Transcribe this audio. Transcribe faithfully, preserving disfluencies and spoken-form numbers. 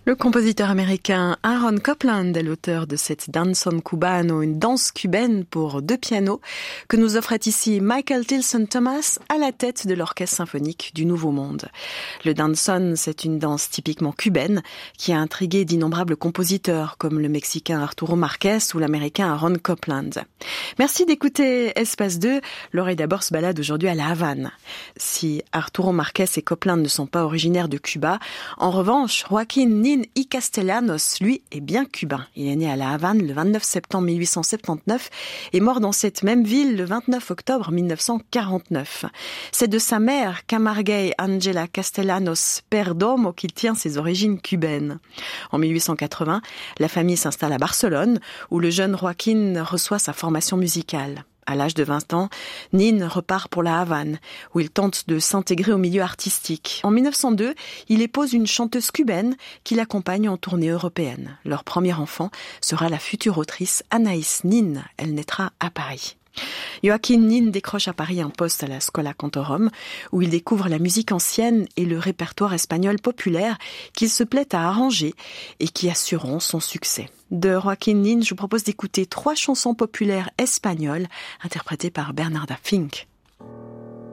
Le compositeur américain Aaron Copland est l'auteur de cette Danzón Cubano, une danse cubaine pour deux pianos, que nous offrait ici Michael Tilson Thomas à la tête de l'Orchestre symphonique du Nouveau Monde. Le danzón, c'est une danse typiquement cubaine qui a intrigué d'innombrables compositeurs comme le Mexicain Arturo Márquez ou l'Américain Aaron Copland. Merci d'écouter Espace deux. L'oreille d'abord se balade aujourd'hui à La Havane. Si Arturo Márquez et Copland ne sont pas originaires de Cuba, en revanche, Joaquín Nin y Castellanos, lui, est bien cubain. Il est né à La Havane le vingt-neuf septembre mille huit cent soixante-dix-neuf et mort dans cette même ville le vingt-neuf octobre mille neuf cent quarante-neuf. C'est de sa mère, Camargay Angela Castellanos Perdomo, qu'il tient ses origines cubaines. En mille huit cent quatre-vingts, la famille s'installe à Barcelone, où le jeune Joaquín reçoit sa formation musicale. À l'âge de vingt ans, Nin repart pour La Havane, où il tente de s'intégrer au milieu artistique. En mille neuf cent deux, il épouse une chanteuse cubaine qui l'accompagne en tournée européenne. Leur premier enfant sera la future autrice Anaïs Nin. Elle naîtra à Paris. Joaquín Nin décroche à Paris un poste à la Schola Cantorum, où il découvre la musique ancienne et le répertoire espagnol populaire qu'il se plaît à arranger et qui assureront son succès. De Joaquín Nin, je vous propose d'écouter trois chansons populaires espagnoles interprétées par Bernarda Fink.